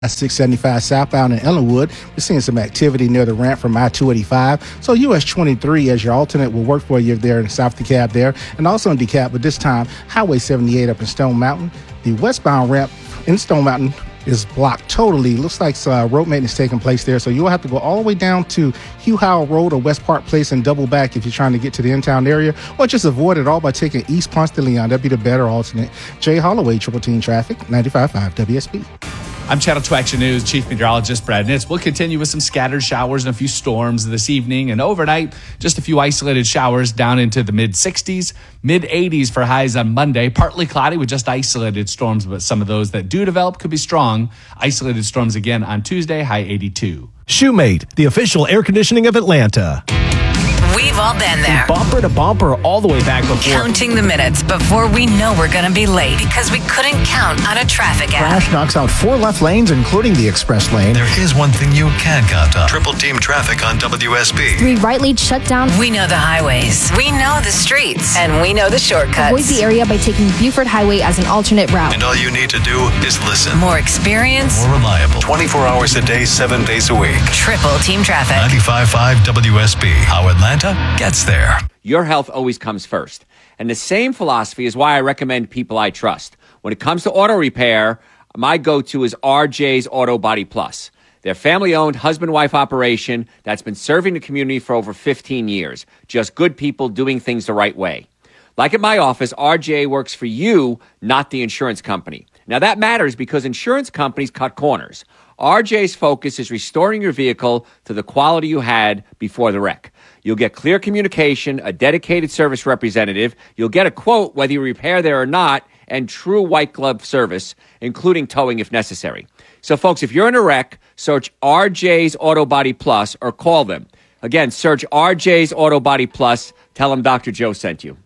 675 southbound in Ellenwood. We're seeing some activity near the ramp from I-285. So US 23 as your alternate will work for you there in South DeKalb there. And also in DeKalb, but this time Highway 78 up in Stone Mountain. The westbound ramp in Stone Mountain is blocked totally. Looks like road maintenance taking place there. So you'll have to go all the way down to Hugh Howell Road or West Park Place and double back if you're trying to get to the in-town area, or just avoid it all by taking East Ponce de Leon. That'd be the better alternate. Jay Holloway, Triple Team Traffic, 95.5 WSB. I'm Channel 2 Action News Chief Meteorologist Brad Nitz. We'll continue with some scattered showers and a few storms this evening, and overnight, just a few isolated showers down into the mid-60s, mid-80s for highs on Monday. Partly cloudy with just isolated storms, but some of those that do develop could be strong. Isolated storms again on Tuesday, high 82. Shoemate, the official air conditioning of Atlanta. We've all been there. Bumper to bumper all the way back before. Counting the minutes before we know we're going to be late because we couldn't count on a traffic app. Crash knocks out 4 left lanes, including the express lane. There is one thing you can count on. Triple Team Traffic on WSB. 3 right lanes shut down. We know the highways. We know the streets. And we know the shortcuts. Avoid the area by taking Buford Highway as an alternate route. And all you need to do is listen. More experience. More reliable. 24 hours a day, 7 days a week. Triple Team Traffic. 95.5 WSB. How Atlanta gets there. Your health always comes first. And the same philosophy is why I recommend people I trust. When it comes to auto repair, my go-to is RJ's Auto Body Plus. Their family-owned husband-wife operation that's been serving the community for over 15 years. Just good people doing things the right way. Like at my office, RJ works for you, not the insurance company. Now that matters because insurance companies cut corners. RJ's focus is restoring your vehicle to the quality you had before the wreck. You'll get clear communication, a dedicated service representative. You'll get a quote whether you repair there or not, and true white glove service, including towing if necessary. So, folks, if you're in a wreck, search RJ's Auto Body Plus or call them. Again, search RJ's Auto Body Plus. Tell them Dr. Joe sent you.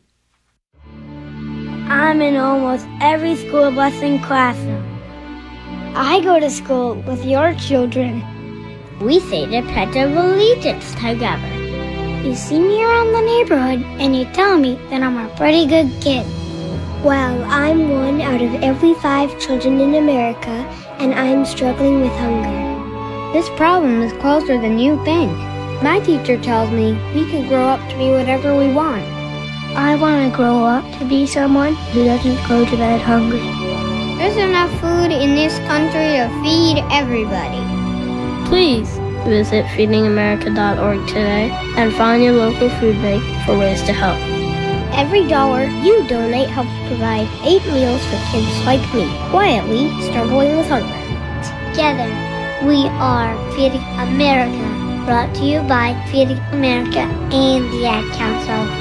I'm in almost every school bus and classroom. I go to school with your children. We say the Pledge of Allegiance together. You see me around the neighborhood and you tell me that I'm a pretty good kid. Well, I'm 1 out of every 5 children in America, and I'm struggling with hunger. This problem is closer than you think. My teacher tells me we can grow up to be whatever we want. I want to grow up to be someone who doesn't go to bed hungry. There's enough food in this country to feed everybody. Please visit feedingamerica.org today and find your local food bank for ways to help. Every dollar you donate helps provide 8 meals for kids like me, quietly struggling with hunger. Together, we are Feeding America, brought to you by Feeding America and the Ad Council.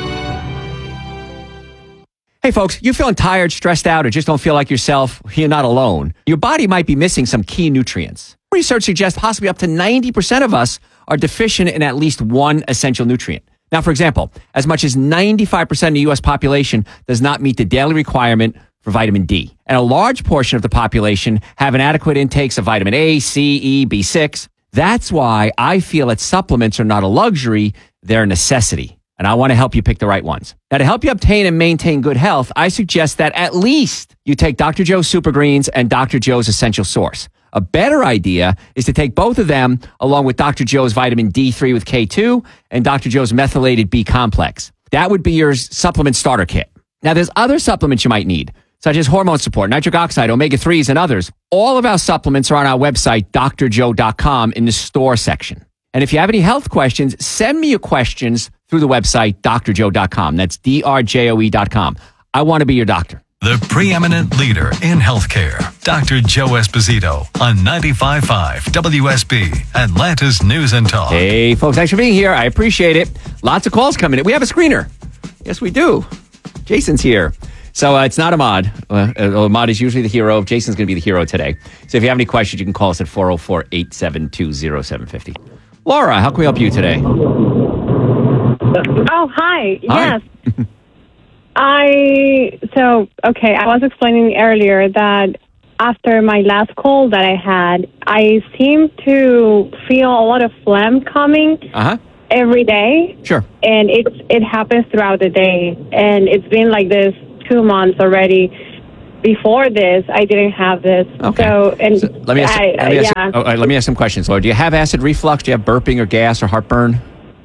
Hey folks, you feeling tired, stressed out, or just don't feel like yourself? You're not alone. Your body might be missing some key nutrients. Research suggests possibly up to 90% of us are deficient in at least one essential nutrient. Now, for example, as much as 95% of the U.S. population does not meet the daily requirement for vitamin D. And a large portion of the population have inadequate intakes of vitamin A, C, E, B6. That's why I feel that supplements are not a luxury, they're a necessity. And I want to help you pick the right ones. Now, to help you obtain and maintain good health, I suggest that at least you take Dr. Joe's Super Greens and Dr. Joe's Essential Source. A better idea is to take both of them along with Dr. Joe's vitamin D3 with K2 and Dr. Joe's methylated B complex. That would be your supplement starter kit. Now, there's other supplements you might need, such as hormone support, nitric oxide, omega-3s, and others. All of our supplements are on our website, drjoe.com, in the store section. And if you have any health questions, send me your questions through the website, drjoe.com. That's drjoe.com. I want to be your doctor. The preeminent leader in healthcare, Dr. Joe Esposito on 95.5 WSB, Atlanta's News and Talk. Hey, folks, thanks for being here. I appreciate it. Lots of calls coming in. We have a screener. Yes, we do. Jason's here. So it's not Ahmad. Ahmad is usually the hero. Jason's going to be the hero today. So if you have any questions, you can call us at 404-872-0750. Laura, how can we help you today? Oh, hi. Hi. Yes. I was explaining earlier that after my last cold that I had, I seem to feel a lot of phlegm coming every day. Sure. And it happens throughout the day. And it's been like this 2 months already. before this, I didn't have this. Okay. So let me ask some questions, Laura. Do you have acid reflux? Do you have burping or gas or heartburn?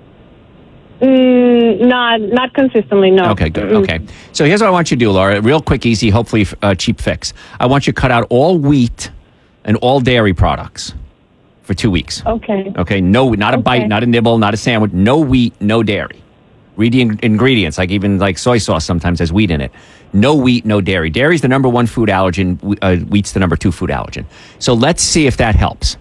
Not consistently, no. Okay, good. Okay. So here's what I want you to do, Laura. Real quick, easy, hopefully cheap fix. I want you to cut out all wheat and all dairy products for 2 weeks. Okay. Okay, no, not a bite, not a nibble, not a sandwich, no wheat, no dairy. Read the ingredients, even soy sauce sometimes has wheat in it. No wheat, no dairy. Dairy's the number 1 food allergen. Wheat's the number 2 food allergen. So let's see if that helps.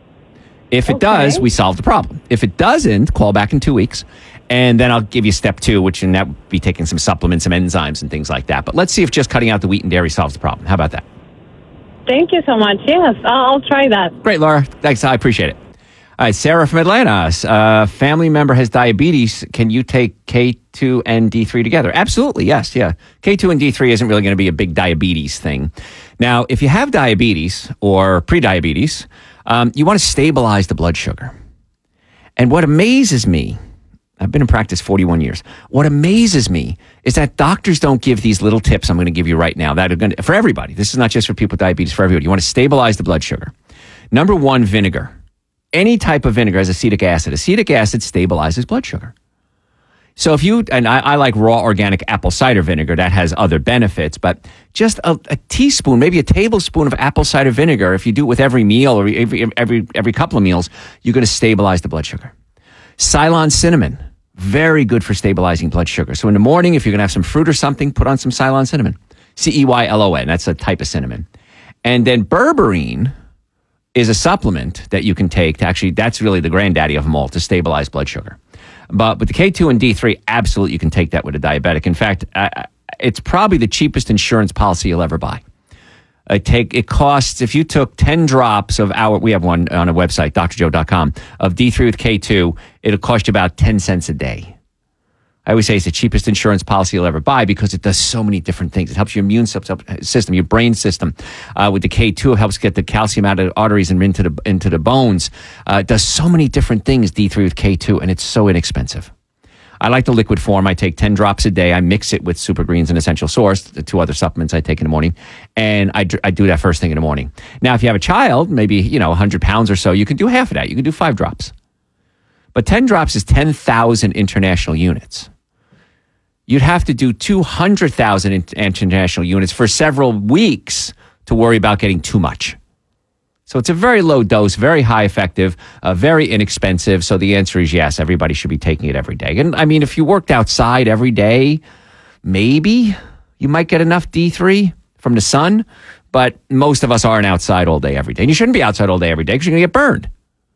If it does, we solve the problem. If it doesn't, call back in 2 weeks. And then I'll give you step 2, and that would be taking some supplements, some enzymes and things like that. But let's see if just cutting out the wheat and dairy solves the problem. How about that? Thank you so much. Yes, I'll try that. Great, Laura. Thanks. I appreciate it. All right, Sarah from Atlanta. A family member has diabetes. Can you take K2 and D3 together? Absolutely, yes. Yeah. K2 and D3 isn't really going to be a big diabetes thing. Now, if you have diabetes or prediabetes, you want to stabilize the blood sugar. And what amazes me, I've been in practice 41 years. What amazes me is that doctors don't give these little tips I'm going to give you right now that are going to, for everybody. This is not just for people with diabetes, for everybody. You want to stabilize the blood sugar. Number 1, vinegar. Any type of vinegar has acetic acid. Acetic acid stabilizes blood sugar. So if you, and I like raw organic apple cider vinegar, that has other benefits, but just a teaspoon, maybe a tablespoon of apple cider vinegar, if you do it with every meal or every couple of meals, you're going to stabilize the blood sugar. Ceylon cinnamon, very good for stabilizing blood sugar. So in the morning, if you're going to have some fruit or something, put on some Ceylon cinnamon. Ceylon, that's a type of cinnamon. And then berberine is a supplement that you can take to actually, that's really the granddaddy of them all, to stabilize blood sugar. But with the K2 and D3, absolutely you can take that with a diabetic. In fact, it's probably the cheapest insurance policy you'll ever buy. It costs, if you took 10 drops of we have one on a website, drjoe.com, of D3 with K2, it'll cost you about 10 cents a day. I always say it's the cheapest insurance policy you'll ever buy because it does so many different things. It helps your immune system, your brain system. With the K2, it helps get the calcium out of the arteries and into the bones. It does so many different things, D3 with K2, and it's so inexpensive. I like the liquid form. I take 10 drops a day. I mix it with Super Greens and Essential Source, the 2 other supplements I take in the morning, and I do that first thing in the morning. Now, if you have a child, maybe 100 pounds or so, you can do half of that. You can do 5 drops. But 10 drops is 10,000 international units. You'd have to do 200,000 international units for several weeks to worry about getting too much. So it's a very low dose, very high effective, very inexpensive. So the answer is yes, everybody should be taking it every day. And I mean, if you worked outside every day, maybe you might get enough D3 from the sun, but most of us aren't outside all day every day. And you shouldn't be outside all day every day because you're going to get burned.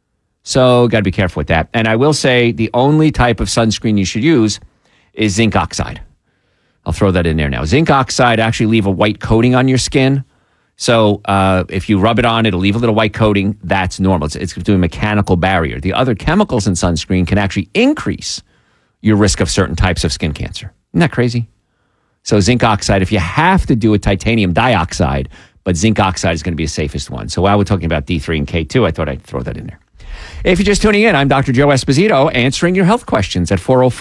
So got to be careful with that. And I will say the only type of sunscreen you should use is zinc oxide. I'll throw that in there now. Zinc oxide actually leave a white coating on your skin. So if you rub it on, it'll leave a little white coating. That's normal. It's doing a mechanical barrier. The other chemicals in sunscreen can actually increase your risk of certain types of skin cancer. Isn't that crazy? So zinc oxide, if you have to do a titanium dioxide, but zinc oxide is going to be the safest one. So while we're talking about D3 and K2, I thought I'd throw that in there. If you're just tuning in, I'm Dr. Joe Esposito, answering your health questions at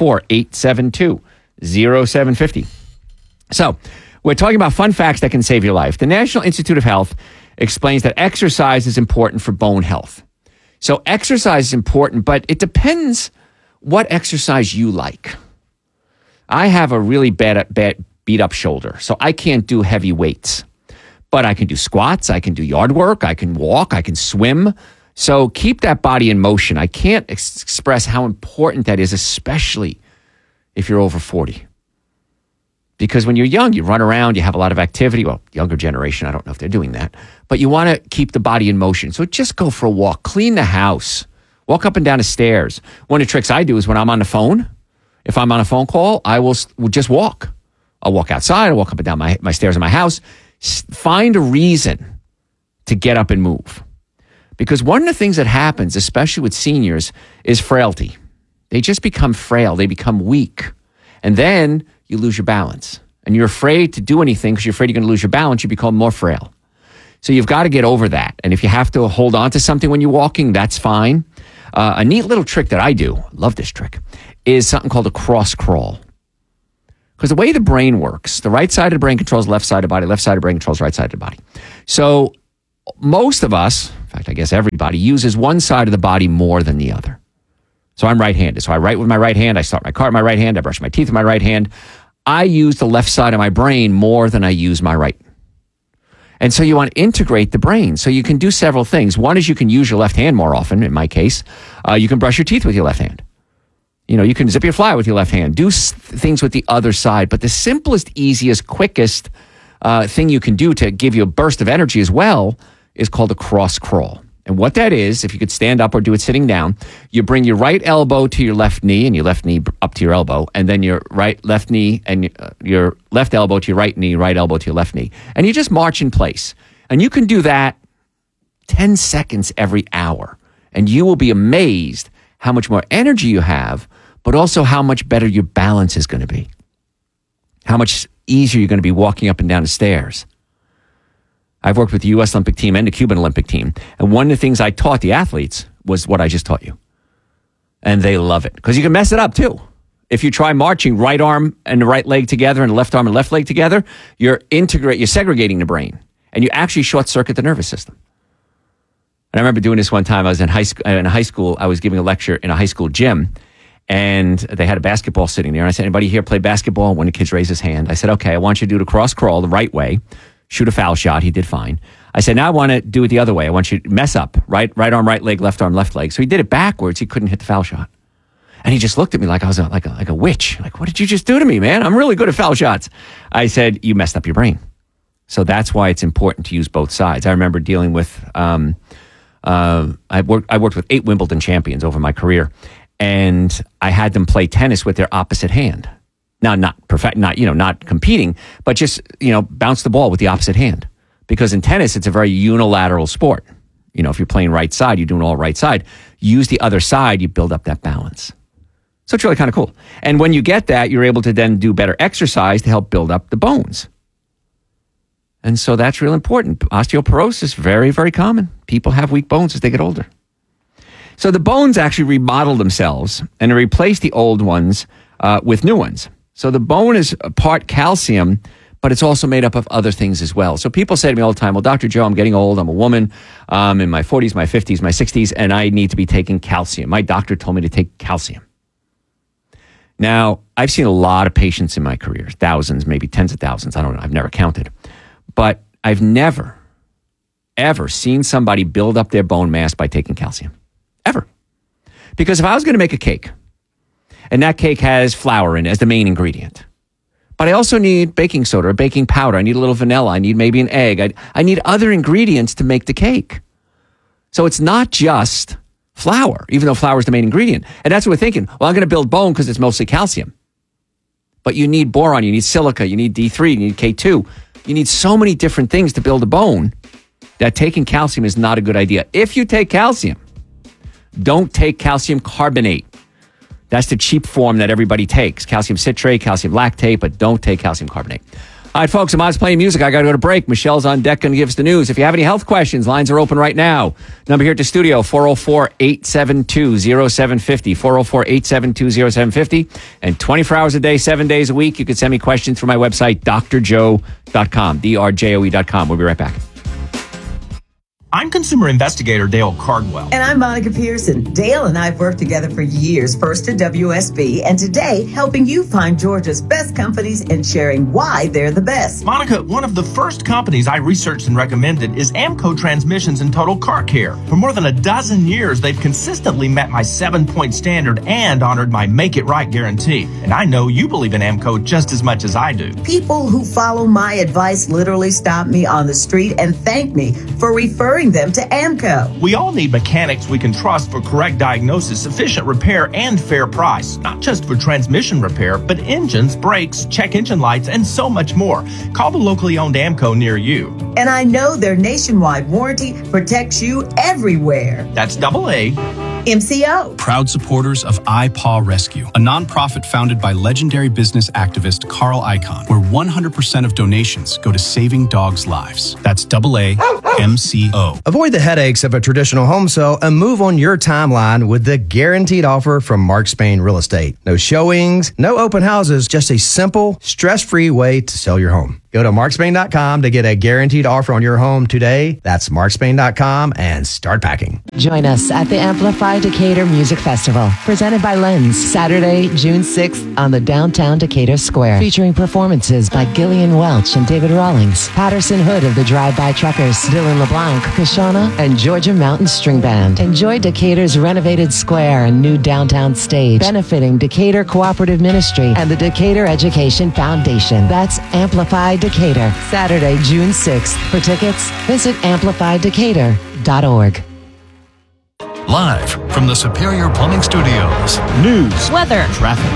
404-872-0750. So we're talking about fun facts that can save your life. The National Institute of Health explains that exercise is important for bone health. So exercise is important, but it depends what exercise you like. I have a really bad beat up shoulder, so I can't do heavy weights. But I can do squats, I can do yard work, I can walk, I can swim. So keep that body in motion. I can't express how important that is, especially if you're over 40. Because when you're young, you run around, you have a lot of activity. Well, younger generation, I don't know if they're doing that. But you want to keep the body in motion. So just go for a walk. Clean the house. Walk up and down the stairs. One of the tricks I do is when I'm on the phone, if I'm on a phone call, I will just walk. I'll walk outside. I'll walk up and down my stairs in my house. Find a reason to get up and move. Because one of the things that happens, especially with seniors, is frailty. They just become frail. They become weak. And then you lose your balance. And you're afraid to do anything because you're afraid you're going to lose your balance. You become more frail. So you've got to get over that. And if you have to hold on to something when you're walking, that's fine. A neat little trick that I do, love this trick, is something called a cross crawl. Because the way the brain works, the right side of the brain controls the left side of the body, left side of the brain controls the right side of the body. So most of us, in fact, I guess everybody, uses one side of the body more than the other. So I'm right-handed. So I write with my right hand, I start my car with my right hand, I brush my teeth with my right hand. I use the left side of my brain more than I use my right. And so you want to integrate the brain. So you can do several things. One is you can use your left hand more often, in my case. You can brush your teeth with your left hand. You can zip your fly with your left hand. Do things with the other side. But the simplest, easiest, quickest thing you can do to give you a burst of energy as well is called a cross crawl. And what that is, if you could stand up or do it sitting down, you bring your right elbow to your left knee and your left knee up to your elbow, and then your left knee and your left elbow to your right knee, right elbow to your left knee. And you just march in place. And you can do that 10 seconds every hour. And you will be amazed how much more energy you have, but also how much better your balance is going to be. How much easier you're going to be walking up and down the stairs. I've worked with the U.S. Olympic team and the Cuban Olympic team. And one of the things I taught the athletes was what I just taught you. And they love it. Because you can mess it up too. If you try marching right arm and the right leg together and the left arm and left leg together, you're segregating the brain. And you actually short circuit the nervous system. And I remember doing this one time. I was in high school. I was giving a lecture in a high school gym. And they had a basketball sitting there. And I said, anybody here play basketball? One of the kids raised his hand. I said, okay, I want you to do the cross crawl the right way. Shoot a foul shot. He did fine. I said, now I want to do it the other way. I want you to mess up. Right arm, right leg, left arm, left leg. So he did it backwards. He couldn't hit the foul shot. And he just looked at me like I was like a witch. Like, what did you just do to me, man? I'm really good at foul shots. I said, you messed up your brain. So that's why it's important to use both sides. I remember dealing with, I worked with 8 Wimbledon champions over my career. And I had them play tennis with their opposite hand. Now, not competing, but just, bounce the ball with the opposite hand. Because in tennis, it's a very unilateral sport. If you're playing right side, you're doing all right side. Use the other side, you build up that balance. So it's really kind of cool. And when you get that, you're able to then do better exercise to help build up the bones. And so that's real important. Osteoporosis, very, very common. People have weak bones as they get older. So the bones actually remodel themselves and replace the old ones with new ones. So the bone is part calcium, but it's also made up of other things as well. So people say to me all the time, well, Dr. Joe, I'm getting old. I'm a woman. In my 40s, my 50s, my 60s, and I need to be taking calcium. My doctor told me to take calcium. Now, I've seen a lot of patients in my career, thousands, maybe tens of thousands. I don't know. I've never counted. But I've never, ever seen somebody build up their bone mass by taking calcium. Ever. Because if I was going to make a cake, and that cake has flour in it as the main ingredient, but I also need baking soda or baking powder, I need a little vanilla, I need maybe an egg, I need other ingredients to make the cake. So it's not just flour, even though flour is the main ingredient. And that's what we're thinking. Well, I'm going to build bone because it's mostly calcium. But you need boron, you need silica, you need D3, you need K2. You need so many different things to build a bone that taking calcium is not a good idea. If you take calcium, don't take calcium carbonate. That's the cheap form that everybody takes. Calcium citrate, calcium lactate, but don't take calcium carbonate. All right, folks, I'm on playing music. I got to go to break. Michelle's on deck going to give us the news. If you have any health questions, lines are open right now. Number here at the studio, 404-872-0750, 404-872-0750. And 24 hours a day, 7 days a week, you can send me questions through my website, drjoe.com, drjoe.com. We'll be right back. I'm consumer investigator Dale Cardwell. And I'm Monica Pearson. Dale and I have worked together for years, first at WSB, and today helping you find Georgia's best companies and sharing why they're the best. Monica, one of the first companies I researched and recommended is Amco Transmissions and Total Car Care. For more than a dozen years, they've consistently met my 7-point standard and honored my Make It Right guarantee. And I know you believe in Amco just as much as I do. People who follow my advice literally stop me on the street and thank me for referring them to Amco. We all need mechanics we can trust for correct diagnosis, efficient repair, and fair price. Not just for transmission repair, but engines, brakes, check engine lights, and so much more. Call the locally owned Amco near you. And I know their nationwide warranty protects you everywhere. That's AA. MCO. Proud supporters of iPaw Rescue, a nonprofit founded by legendary business activist Carl Icahn, where 100% of donations go to saving dogs' lives. That's AAMCO. Avoid the headaches of a traditional home sale and move on your timeline with the guaranteed offer from Mark Spain Real Estate. No showings, no open houses, just a simple, stress-free way to sell your home. Go to markspain.com to get a guaranteed offer on your home today. That's markspain.com and start packing. Join us at the Amplify Decatur Music Festival, presented by Lens, Saturday, June 6th on the downtown Decatur Square, featuring performances by Gillian Welch and David Rawlings, Patterson Hood of the Drive-By Truckers, Dylan LeBlanc, Kashana, and Georgia Mountain String Band. Enjoy Decatur's renovated square and new downtown stage, benefiting Decatur Cooperative Ministry and the Decatur Education Foundation. That's Amplify Decatur, Saturday, June 6th. For tickets, visit amplifydecatur.org. Live from the Superior Plumbing Studios. News, weather, traffic.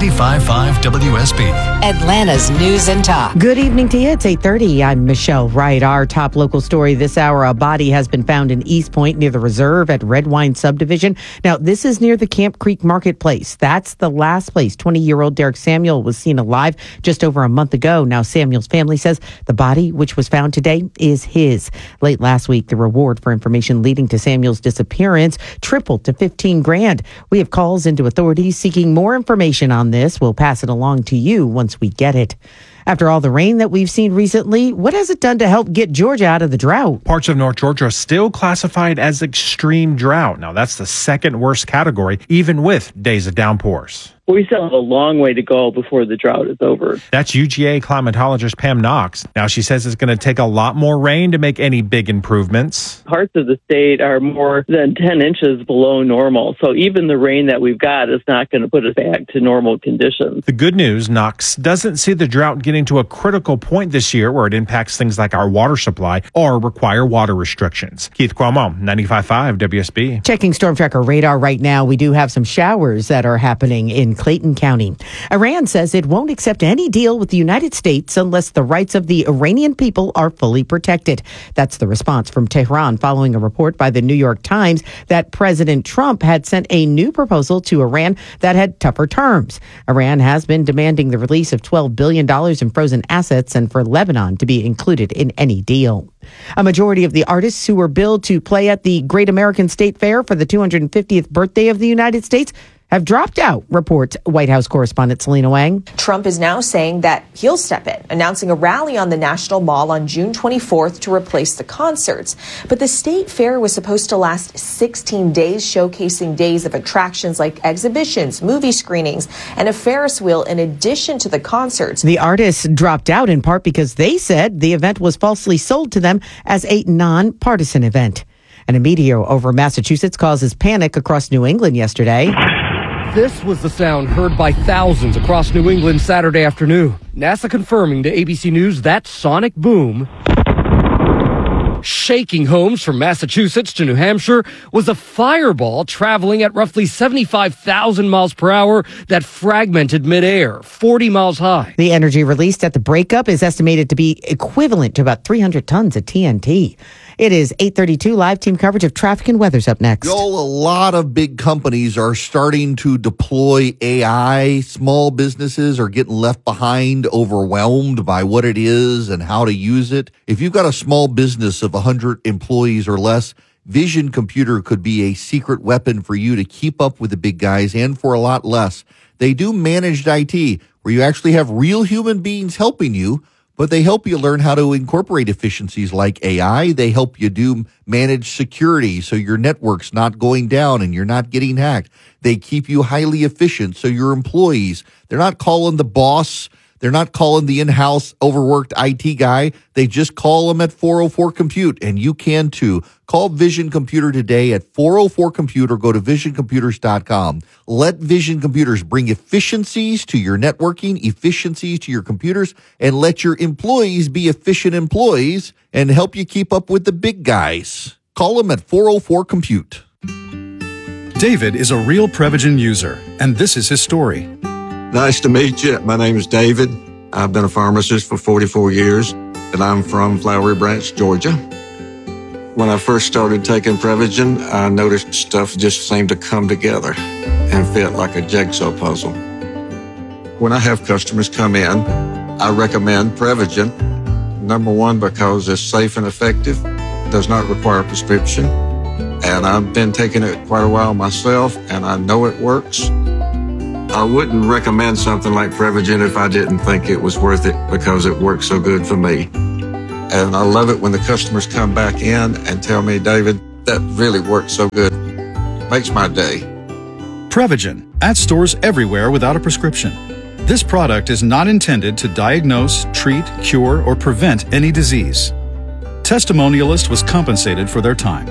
95.5 WSB. Atlanta's News and Talk. Good evening to you. It's 8:30. I'm Michelle Wright. Our top local story this hour, a body has been found in East Point near the reserve at Red Wine Subdivision. Now, this is near the Camp Creek Marketplace. That's the last place 20-year-old Derek Samuel was seen alive just over a month ago. Now, Samuel's family says the body, which was found today, is his. Late last week, the reward for information leading to Samuel's disappearance tripled to $15,000. We have calls into authorities seeking more information on this. We'll pass it along to you once we get it. After all the rain that we've seen recently, what has it done to help get Georgia out of the drought? Parts of North Georgia are still classified as extreme drought. Now, that's the second worst category, even with days of downpours. We still have a long way to go before the drought is over. That's UGA climatologist Pam Knox. Now, she says it's going to take a lot more rain to make any big improvements. Parts of the state are more than 10 inches below normal. So even the rain that we've got is not going to put us back to normal conditions. The good news, Knox doesn't see the drought getting to a critical point this year where it impacts things like our water supply or require water restrictions. Keith Cuomo, 95.5 WSB. Checking Storm Tracker radar right now, we do have some showers that are happening in Clayton County. Iran says it won't accept any deal with the United States unless the rights of the Iranian people are fully protected. That's the response from Tehran following a report by the New York Times that President Trump had sent a new proposal to Iran that had tougher terms. Iran has been demanding the release of $12 billion in frozen assets and for Lebanon to be included in any deal. A majority of the artists who were billed to play at the Great American State Fair for the 250th birthday of the United States have dropped out, reports White House correspondent Selena Wang. Trump is now saying that he'll step in, announcing a rally on the National Mall on June 24th to replace the concerts. But the state fair was supposed to last 16 days, showcasing days of attractions like exhibitions, movie screenings, and a Ferris wheel in addition to the concerts. The artists dropped out in part because they said the event was falsely sold to them as a nonpartisan event. And a meteor over Massachusetts causes panic across New England yesterday. This was the sound heard by thousands across New England Saturday afternoon. NASA confirming to ABC News that sonic boom, shaking homes from Massachusetts to New Hampshire, was a fireball traveling at roughly 75,000 miles per hour that fragmented midair, 40 miles high. The energy released at the breakup is estimated to be equivalent to about 300 tons of TNT. It is 8:32. Live team coverage of traffic and weather's up next. Joel, a lot of big companies are starting to deploy AI. Small businesses are getting left behind, overwhelmed by what it is and how to use it. If you've got a small business of 100 employees or less, Vision Computer could be a secret weapon for you to keep up with the big guys and for a lot less. They do managed IT, where you actually have real human beings helping you, but they help you learn how to incorporate efficiencies like AI. They help you do managed security so your network's not going down and you're not getting hacked. They keep you highly efficient so your employees, they're not calling the boss. They're not calling the in-house overworked IT guy. They just call them at 404-COMPUTE, and you can too. Call Vision Computer today at 404-COMPUTE or go to visioncomputers.com. Let Vision Computers bring efficiencies to your networking, efficiencies to your computers, and let your employees be efficient employees and help you keep up with the big guys. Call them at 404-COMPUTE. David is a real Prevagen user, and this is his story. Nice to meet you. My name is David. I've been a pharmacist for 44 years, and I'm from Flowery Branch, Georgia. When I first started taking Prevagen, I noticed stuff just seemed to come together and fit like a jigsaw puzzle. When I have customers come in, I recommend Prevagen. Number one, because it's safe and effective, does not require a prescription. And I've been taking it quite a while myself, and I know it works. I wouldn't recommend something like Prevagen if I didn't think it was worth it because it works so good for me. And I love it when the customers come back in and tell me, David, that really works so good. Makes my day. Prevagen, at stores everywhere without a prescription. This product is not intended to diagnose, treat, cure, or prevent any disease. Testimonialist was compensated for their time.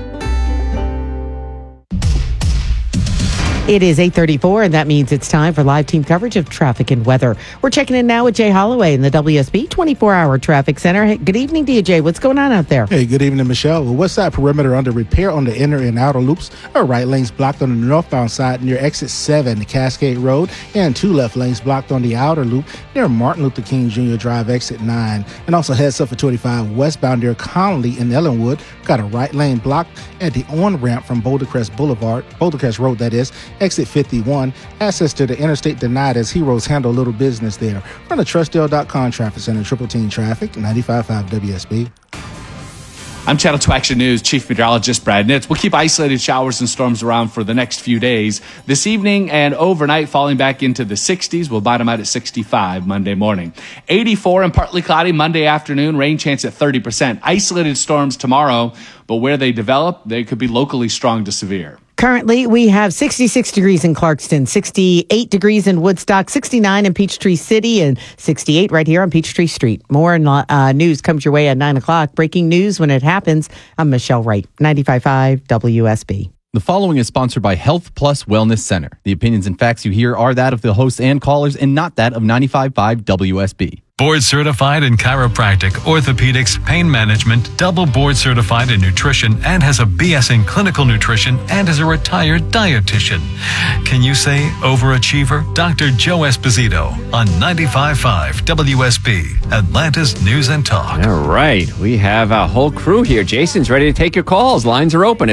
It is 8:34, and that means it's time for live team coverage of traffic and weather. We're checking in now with Jay Holloway in the WSB 24-hour traffic center. Hey, good evening to you, Jay. What's going on out there? Hey, good evening, Michelle. The west side perimeter under repair on the inner and outer loops. Our right lanes blocked on the northbound side near exit 7, Cascade Road, and 2 left lanes blocked on the outer loop near Martin Luther King Jr. Drive, exit 9. And also heads up for 25 westbound near Connolly and Ellenwood. Got a right lane blocked at the on-ramp from Boulder Crest Road, that is, exit 51. Access to the interstate denied as Heroes handle little business there. From the Trustdale.com Traffic Center, Triple Team Traffic, 95.5 WSB. I'm Channel 2 Action News Chief Meteorologist Brad Nitz. We'll keep isolated showers and storms around for the next few days. This evening and overnight, falling back into the 60s. We'll bottom out at 65 Monday morning. 84 and partly cloudy Monday afternoon. Rain chance at 30%. Isolated storms tomorrow, but where they develop, they could be locally strong to severe. Currently, we have 66 degrees in Clarkston, 68 degrees in Woodstock, 69 in Peachtree City, and 68 right here on Peachtree Street. More news comes your way at 9 o'clock. Breaking news when it happens. I'm Michelle Wright, 95.5 WSB. The following is sponsored by Health Plus Wellness Center. The opinions and facts you hear are that of the hosts and callers and not that of 95.5 WSB. Board certified in chiropractic, orthopedics, pain management, double board certified in nutrition, and has a BS in clinical nutrition and is a retired dietitian. Can you say overachiever? Dr. Joe Esposito on 95.5 WSB, Atlanta's News and Talk. All right. We have a whole crew here. Jason's ready to take your calls. Lines are open at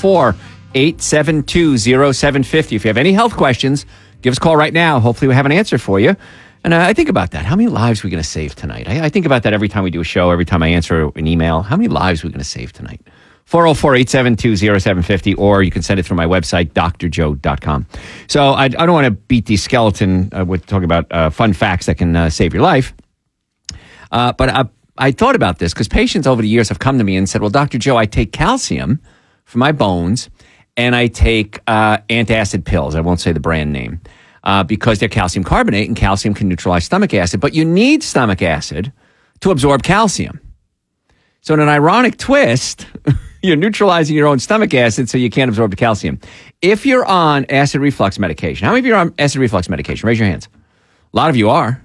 404-872-0750. If you have any health questions, give us a call right now. Hopefully we have an answer for you. And I think about that. How many lives are we going to save tonight? I think about that every time we do a show, every time I answer an email. How many lives are we going to save tonight? 404-872-0750, or you can send it through my website, drjoe.com. So I don't want to beat the skeleton with talking about fun facts that can save your life. But I thought about this because patients over the years have come to me and said, well, Dr. Joe, I take calcium for my bones and I take antacid pills. I won't say the brand name. Because they're calcium carbonate, and calcium can neutralize stomach acid. But you need stomach acid to absorb calcium. So in an ironic twist, you're neutralizing your own stomach acid so you can't absorb the calcium. If you're on acid reflux medication, how many of you are on acid reflux medication? Raise your hands. A lot of you are.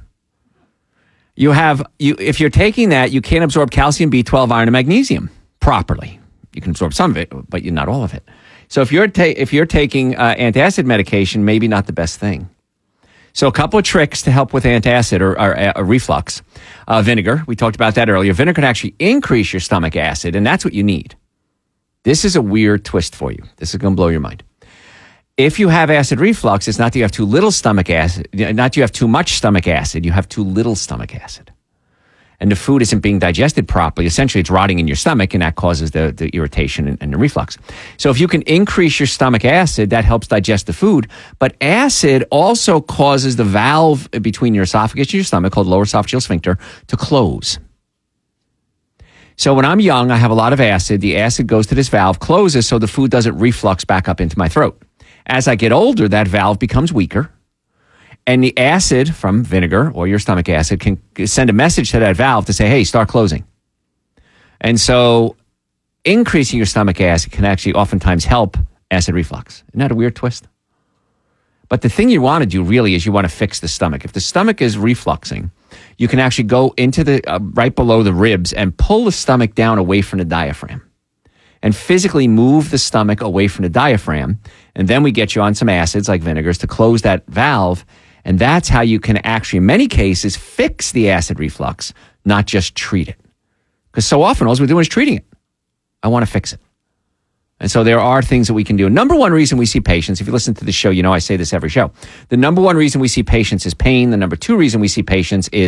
If you're taking that, you can't absorb calcium, B12, iron, and magnesium properly. You can absorb some of it, but not all of it. So if you're taking antacid medication, maybe not the best thing. So a couple of tricks to help with antacid or reflux. Vinegar, we talked about that earlier. Vinegar can actually increase your stomach acid, and that's what you need. This is a weird twist for you. This is going to blow your mind. If you have acid reflux, it's not that you have too little stomach acid, not that you have too much stomach acid, you have too little stomach acid. And the food isn't being digested properly. Essentially, it's rotting in your stomach, and that causes the irritation and the reflux. So if you can increase your stomach acid, that helps digest the food. But acid also causes the valve between your esophagus and your stomach, called lower esophageal sphincter, to close. So when I'm young, I have a lot of acid. The acid goes to this valve, closes, so the food doesn't reflux back up into my throat. As I get older, that valve becomes weaker. And the acid from vinegar or your stomach acid can send a message to that valve to say, hey, start closing. And so increasing your stomach acid can actually oftentimes help acid reflux. Isn't that a weird twist? But the thing you want to do really is you want to fix the stomach. If the stomach is refluxing, you can actually go into the right below the ribs and pull the stomach down away from the diaphragm and physically move the stomach away from the diaphragm. And then we get you on some acids like vinegars to close that valve. And that's how you can actually, in many cases, fix the acid reflux, not just treat it. Because so often, all we're doing is treating it. I want to fix it. And so there are things that we can do. Number one reason we see patients, if you listen to the show, you know I say this every show. The number one reason we see patients is pain. The number two reason we see patients is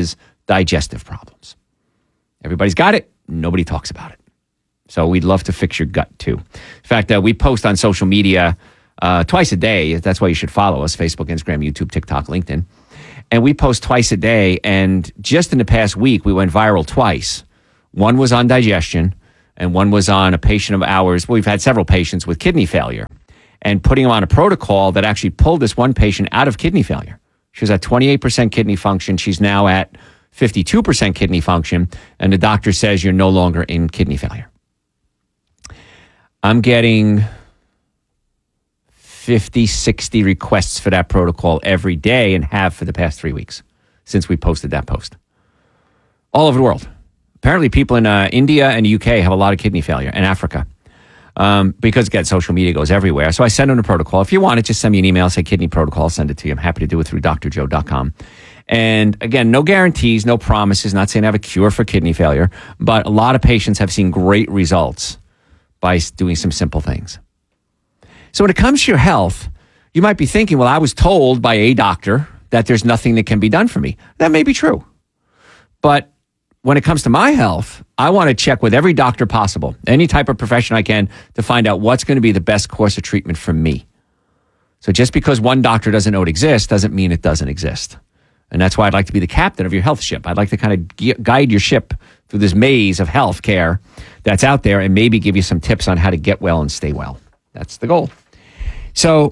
digestive problems. Everybody's got it. Nobody talks about it. So we'd love to fix your gut too. In fact, we post on social media twice a day. That's why you should follow us: Facebook, Instagram, YouTube, TikTok, LinkedIn. And we post twice a day. And just in the past week, we went viral twice. One was on digestion, and one was on a patient of ours. We've had several patients with kidney failure, and putting them on a protocol that actually pulled this one patient out of kidney failure. She was at 28% kidney function. She's now at 52% kidney function, and the doctor says you're no longer in kidney failure. I'm getting 50, 60 requests for that protocol every day, and have for the past 3 weeks since we posted that post. All over the world. Apparently people in India and the UK have a lot of kidney failure, and Africa. Because, again, social media goes everywhere. So I send them a protocol. If you want it, just send me an email, say kidney protocol, I'll send it to you. I'm happy to do it through drjoe.com. And again, no guarantees, no promises, not saying I have a cure for kidney failure, but a lot of patients have seen great results by doing some simple things. So when it comes to your health, you might be thinking, well, I was told by a doctor that there's nothing that can be done for me. That may be true. But when it comes to my health, I want to check with every doctor possible, any type of profession I can, to find out what's going to be the best course of treatment for me. So just because one doctor doesn't know it exists doesn't mean it doesn't exist. And that's why I'd like to be the captain of your health ship. I'd like to kind of guide your ship through this maze of health care that's out there, and maybe give you some tips on how to get well and stay well. That's the goal. So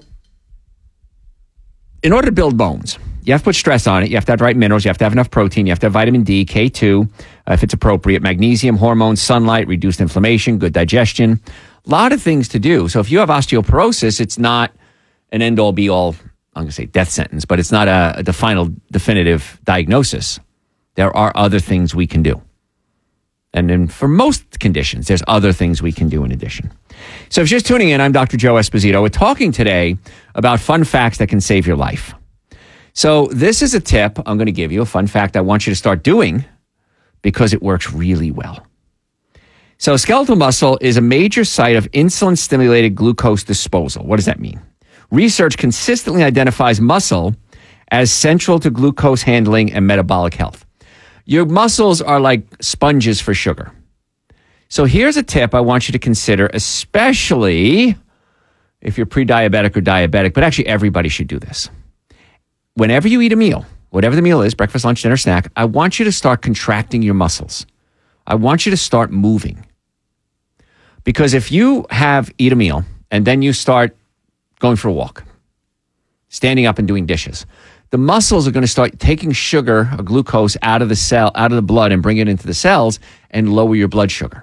in order to build bones, you have to put stress on it. You have to have the right minerals. You have to have enough protein. You have to have vitamin D, K2, if it's appropriate, magnesium, hormones, sunlight, reduced inflammation, good digestion. A lot of things to do. So if you have osteoporosis, it's not an end-all, be-all, I'm going to say death sentence, but it's not the final definitive diagnosis. There are other things we can do. And then for most conditions, there's other things we can do in addition. So if you're just tuning in, I'm Dr. Joe Esposito. We're talking today about fun facts that can save your life. So this is a tip I'm going to give you, a fun fact I want you to start doing because it works really well. So skeletal muscle is a major site of insulin-stimulated glucose disposal. What does that mean? Research consistently identifies muscle as central to glucose handling and metabolic health. Your muscles are like sponges for sugar. So here's a tip I want you to consider, especially if you're pre-diabetic or diabetic, but actually everybody should do this. Whenever you eat a meal, whatever the meal is, breakfast, lunch, dinner, snack, I want you to start contracting your muscles. I want you to start moving. Because if you eat a meal and then you start going for a walk, standing up and doing dishes, the muscles are going to start taking sugar or glucose out of the blood and bring it into the cells and lower your blood sugar.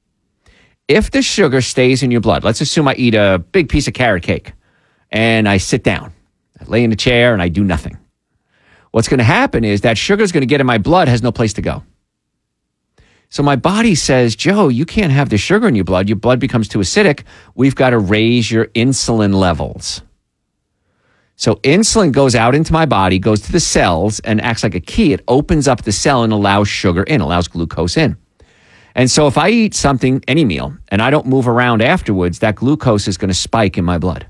If the sugar stays in your blood, let's assume I eat a big piece of carrot cake and I sit down, I lay in a chair and I do nothing. What's going to happen is that sugar is going to get in my blood, has no place to go. So my body says, Joe, you can't have the sugar in your blood. Your blood becomes too acidic. We've got to raise your insulin levels. So insulin goes out into my body, goes to the cells and acts like a key. It opens up the cell and allows sugar in, allows glucose in. And so if I eat something, any meal, and I don't move around afterwards, that glucose is going to spike in my blood.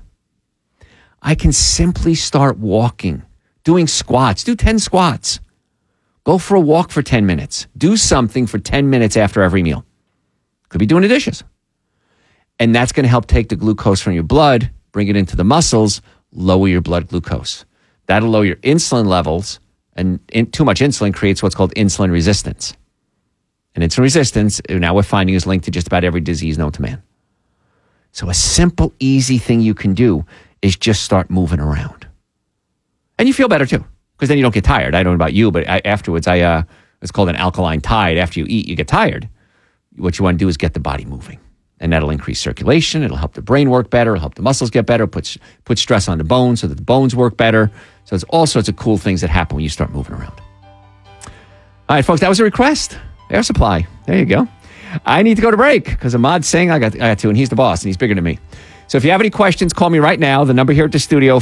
I can simply start walking, doing squats, do 10 squats. Go for a walk for 10 minutes. Do something for 10 minutes after every meal. Could be doing the dishes. And that's going to help take the glucose from your blood, bring it into the muscles, lower your blood glucose. That'll lower your insulin levels, and too much insulin creates what's called insulin resistance. And insulin resistance, now we're finding, is linked to just about every disease known to man. So a simple, easy thing you can do is just start moving around. And you feel better too, because then you don't get tired. I don't know about you, but afterwards, it's called an alkaline tide. After you eat, you get tired. What you want to do is get the body moving. And that'll increase circulation. It'll help the brain work better. It'll help the muscles get better. Put stress on the bones so that the bones work better. So it's all sorts of cool things that happen when you start moving around. All right, folks, that was a request. Air Supply. There you go. I need to go to break because Ahmad's saying I got to, and he's the boss, and he's bigger than me. So if you have any questions, call me right now. The number here at the studio,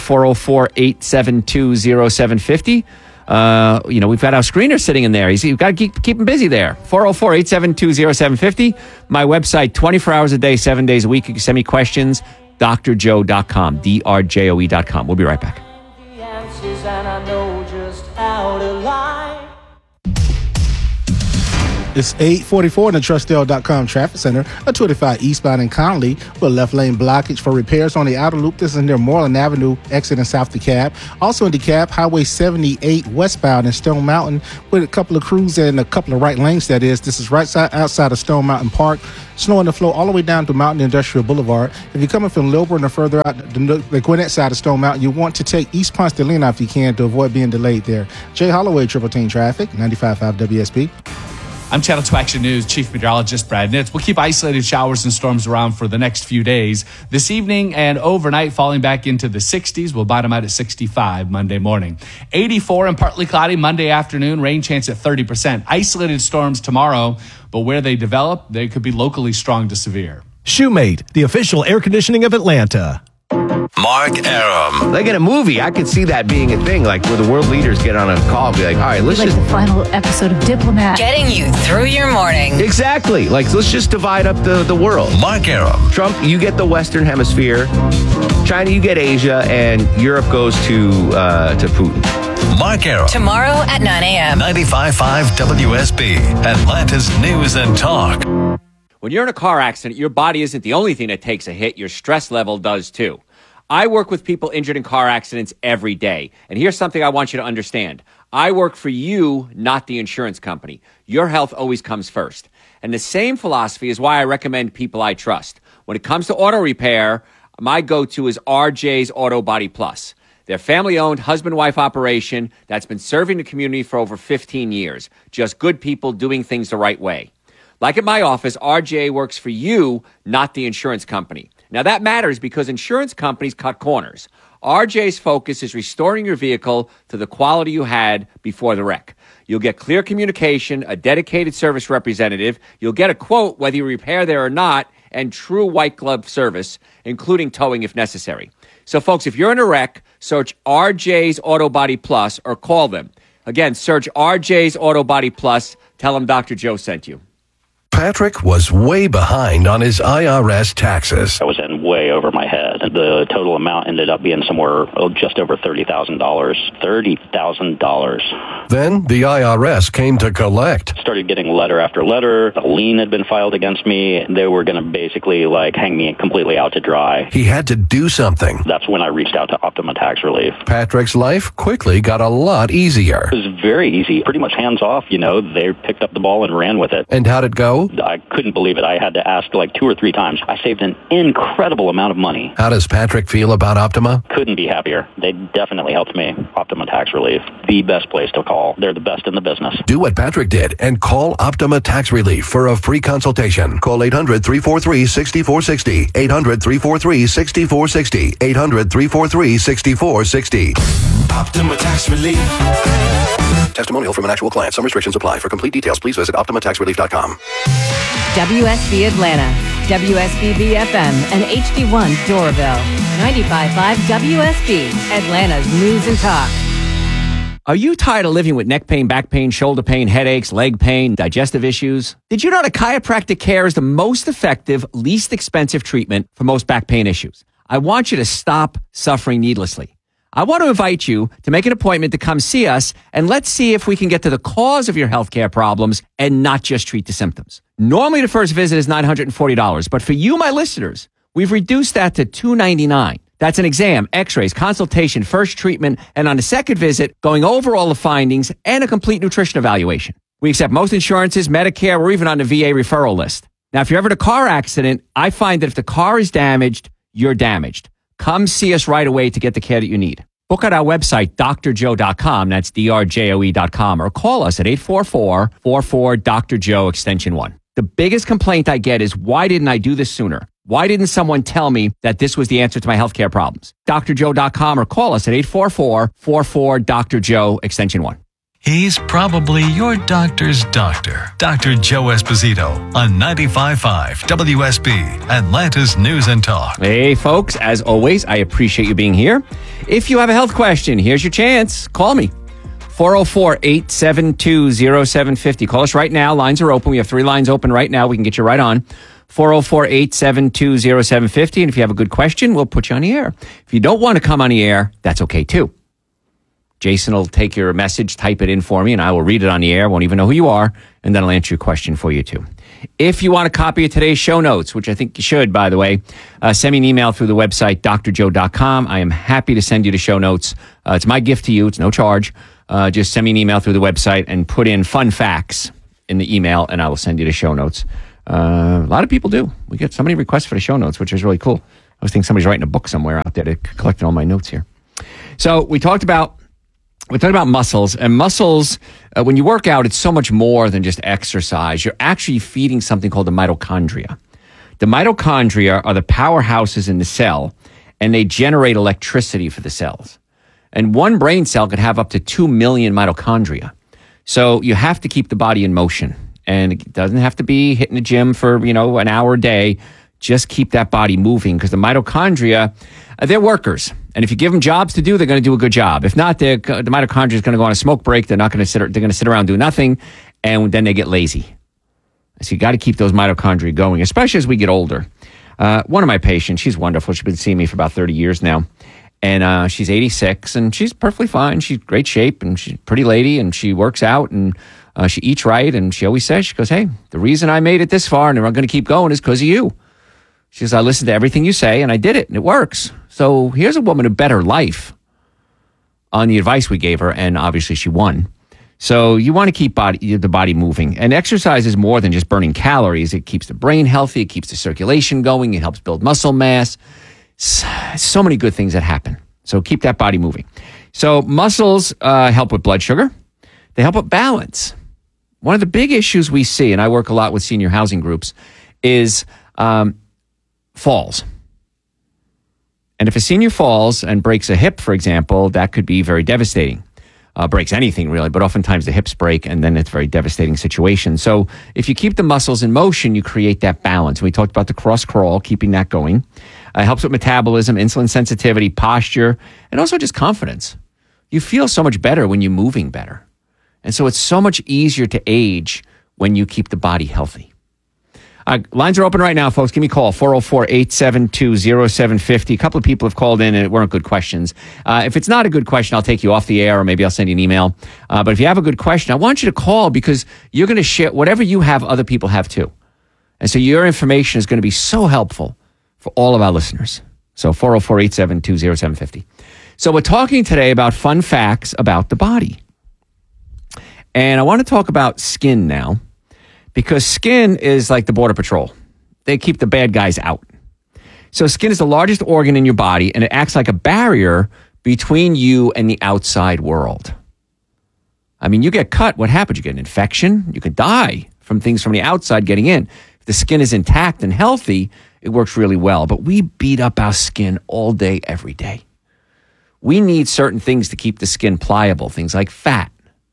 404-872-0750. We've got our screener sitting in there. You've got to keep him busy there. 404-872-0750. My website, 24 hours a day, 7 days a week. You can send me questions, drjoe.com, drjoe.com. We'll be right back. It's 8:44 in the Trustdale.com traffic center, a 25 eastbound in Conley with left lane blockage for repairs on the outer loop. This is near Moreland Avenue, exiting south DeKalb. Also in DeKalb, Highway 78 westbound in Stone Mountain with a couple of crews and a couple of right lanes, that is. This is right side outside of Stone Mountain Park. Snow on the flow all the way down to Mountain Industrial Boulevard. If you're coming from Lilburn or further out the Gwinnett side of Stone Mountain, you want to take East Ponce de Leon if you can to avoid being delayed there. Jay Holloway, Triple Team Traffic, 95.5 WSB. I'm Channel 2 Action News Chief Meteorologist Brad Nitz. We'll keep isolated showers and storms around for the next few days. This evening and overnight, falling back into the 60s. We'll bottom out at 65 Monday morning. 84 and partly cloudy Monday afternoon. Rain chance at 30%. Isolated storms tomorrow, but where they develop, they could be locally strong to severe. Shoemate, the official air conditioning of Atlanta. Mark Arum. Like in a movie, I could see that being a thing, like where the world leaders get on a call and be like, all right, let's just... the final episode of Diplomat. Getting you through your morning. Exactly. Like, let's just divide up the world. Mark Arum. Trump, you get the Western Hemisphere. China, you get Asia. And Europe goes to Putin. Mark Arum. Tomorrow at 9 a.m. 95.5 WSB. Atlanta's News and Talk. When you're in a car accident, your body isn't the only thing that takes a hit. Your stress level does too. I work with people injured in car accidents every day. And here's something I want you to understand. I work for you, not the insurance company. Your health always comes first. And the same philosophy is why I recommend people I trust. When it comes to auto repair, my go-to is RJ's Auto Body Plus. They're family-owned, husband-wife operation that's been serving the community for over 15 years. Just good people doing things the right way. Like at my office, RJ works for you, not the insurance company. Now that matters because insurance companies cut corners. RJ's focus is restoring your vehicle to the quality you had before the wreck. You'll get clear communication, a dedicated service representative. You'll get a quote whether you repair there or not, and true white glove service, including towing if necessary. So folks, if you're in a wreck, search RJ's Auto Body Plus or call them. Again, search RJ's Auto Body Plus. Tell them Dr. Joe sent you. Patrick was way behind on his IRS taxes. I was in way over my head. The total amount ended up being somewhere just over $30,000. $30,000. Then the IRS came to collect. Started getting letter after letter. A lien had been filed against me. They were going to basically hang me completely out to dry. He had to do something. That's when I reached out to Optima Tax Relief. Patrick's life quickly got a lot easier. It was very easy. Pretty much hands off, They picked up the ball and ran with it. And how'd it go? I couldn't believe it. I had to ask 2 or 3 times. I saved an incredible amount of money. How does Patrick feel about Optima? Couldn't be happier. They definitely helped me. Optima Tax Relief, the best place to call. They're the best in the business. Do what Patrick did and call Optima Tax Relief for a free consultation. Call 800-343-6460. 800-343-6460. 800-343-6460. Optima Tax Relief. Testimonial from an actual client. Some restrictions apply. For complete details, please visit OptimaTaxRelief.com. WSB Atlanta, WSB BFM, and HD1 Doraville. 95.5 WSB, Atlanta's News and Talk. Are you tired of living with neck pain, back pain, shoulder pain, headaches, leg pain, digestive issues? Did you know that chiropractic care is the most effective, least expensive treatment for most back pain issues? I want you to stop suffering needlessly. I want to invite you to make an appointment to come see us, and let's see if we can get to the cause of your healthcare problems and not just treat the symptoms. Normally, the first visit is $940, but for you, my listeners, we've reduced that to $299. That's an exam, x-rays, consultation, first treatment, and on the second visit, going over all the findings and a complete nutrition evaluation. We accept most insurances, Medicare, or even on the VA referral list. Now, if you're ever in a car accident, I find that if the car is damaged, you're damaged. Come see us right away to get the care that you need. Book at our website, drjoe.com. That's drjoe.com. Or call us at 844-44-DR-JOE, extension 1. The biggest complaint I get is, why didn't I do this sooner? Why didn't someone tell me that this was the answer to my healthcare problems? drjoe.com or call us at 844-44-DR-JOE, extension 1. He's probably your doctor's doctor. Dr. Joe Esposito on 95.5 WSB, Atlanta's News and Talk. Hey, folks. As always, I appreciate you being here. If you have a health question, here's your chance. Call me. 404-872-0750. Call us right now. Lines are open. We have 3 lines open right now. We can get you right on. 404-872-0750. And if you have a good question, we'll put you on the air. If you don't want to come on the air, that's okay too. Jason will take your message, type it in for me, and I will read it on the air. Won't even know who you are, and then I'll answer your question for you, too. If you want a copy of today's show notes, which I think you should, by the way, send me an email through the website, drjoe.com. I am happy to send you the show notes. It's my gift to you. It's no charge. Just send me an email through the website and put in fun facts in the email, and I will send you the show notes. A lot of people do. We get so many requests for the show notes, which is really cool. I was thinking somebody's writing a book somewhere out there to collect all my notes here. So we talked about muscles, and muscles, when you work out, it's so much more than just exercise. You're actually feeding something called the mitochondria. The mitochondria are the powerhouses in the cell, and they generate electricity for the cells. And one brain cell could have up to 2 million mitochondria. So you have to keep the body in motion. And it doesn't have to be hitting the gym for, an hour a day. Just keep that body moving, because the mitochondria, they're workers. And if you give them jobs to do, they're going to do a good job. If not, the mitochondria is going to go on a smoke break. They're not going to sit. They're going to sit around and do nothing, and then they get lazy. So you got to keep those mitochondria going, especially as we get older. One of my patients, she's wonderful. She's been seeing me for about 30 years now, and she's 86, and she's perfectly fine. She's great shape, and she's a pretty lady, and she works out, and she eats right, and she always says, she goes, "Hey, the reason I made it this far and I'm going to keep going is because of you." She says, "I listened to everything you say, and I did it, and it works." So here's a woman who bet her life on the advice we gave her, and obviously she won. So you want to keep the body moving. And exercise is more than just burning calories. It keeps the brain healthy. It keeps the circulation going. It helps build muscle mass. So many good things that happen. So keep that body moving. So muscles help with blood sugar. They help with balance. One of the big issues we see, and I work a lot with senior housing groups, is falls. And if a senior falls and breaks a hip, for example, that could be very devastating. Breaks anything really, but oftentimes the hips break, and then it's a very devastating situation. So if you keep the muscles in motion, you create that balance. We talked about the cross crawl, keeping that going. It helps with metabolism, insulin sensitivity, posture, and also just confidence. You feel so much better when you're moving better. And so it's so much easier to age when you keep the body healthy. Lines are open right now, folks. Give me a call, 404-872-0750. A couple of people have called in, and it weren't good questions. If it's not a good question, I'll take you off the air, or maybe I'll send you an email. But if you have a good question, I want you to call, because you're going to share whatever you have, other people have too. And so your information is going to be so helpful for all of our listeners. So 404-872-0750. So we're talking today about fun facts about the body. And I want to talk about skin now, because skin is like the Border Patrol. They keep the bad guys out. So skin is the largest organ in your body, and it acts like a barrier between you and the outside world. I mean, you get cut, what happens? You get an infection. You could die from things from the outside getting in. If the skin is intact and healthy, it works really well. But we beat up our skin all day, every day. We need certain things to keep the skin pliable, things like fat.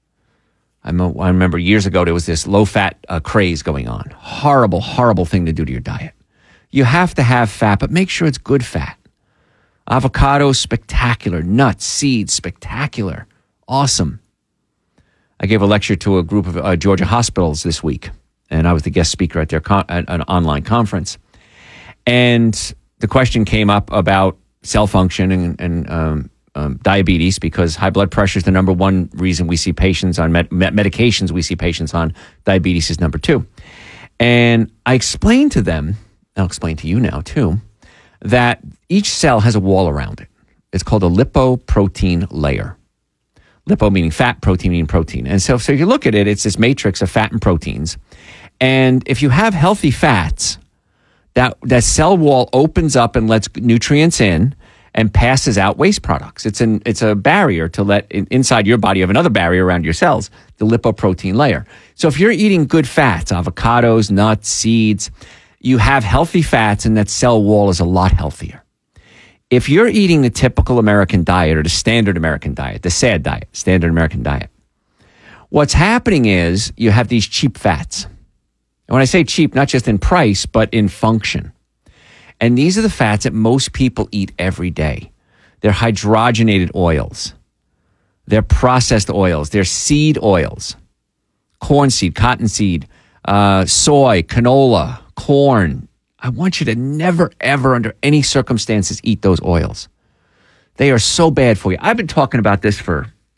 I remember years ago, there was this low-fat craze going on. Horrible, horrible thing to do to your diet. You have to have fat, but make sure it's good fat. Avocado, spectacular. Nuts, seeds, spectacular. Awesome. I gave a lecture to a group of Georgia hospitals this week, and I was the guest speaker at their at an online conference. And the question came up about cell function and diabetes, because high blood pressure is the number one reason we see patients on medications we see patients on. Diabetes is number two. And I explained to them, I'll explain to you now too, that each cell has a wall around it. It's called a lipoprotein layer. Lipo meaning fat, protein meaning protein. And so you look at it, it's this matrix of fat and proteins. And if you have healthy fats, that cell wall opens up and lets nutrients in and passes out waste products. It's a barrier to let inside your body. You have another barrier around your cells, the lipoprotein layer. So if you're eating good fats, avocados, nuts, seeds, you have healthy fats, and that cell wall is a lot healthier. If you're eating the typical American diet, or the standard American diet, the SAD diet, standard American diet, what's happening is you have these cheap fats. And when I say cheap, not just in price, but in function. And these are the fats that most people eat every day. They're hydrogenated oils. They're processed oils. They're seed oils. Corn seed, cotton seed, soy, canola, corn. I want you to never, ever, under any circumstances, eat those oils. They are so bad for you. I've been talking about this for